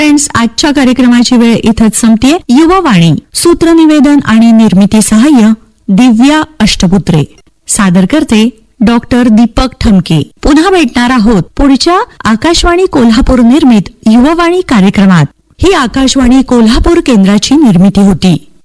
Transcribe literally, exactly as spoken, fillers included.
Friends, आजच्या कार्यक्रमाची वेळ इथंच संपते. युवावाणी, सूत्रनिवेदन आणि निर्मिती सहाय्य दिव्या अष्टपुत्रे. सादर करते डॉक्टर दीपक ठमके. पुन्हा भेटणार आहोत पुढच्या आकाशवाणी कोल्हापूर निर्मित युवावाणी कार्यक्रमात. ही आकाशवाणी कोल्हापूर केंद्राची निर्मिती होती.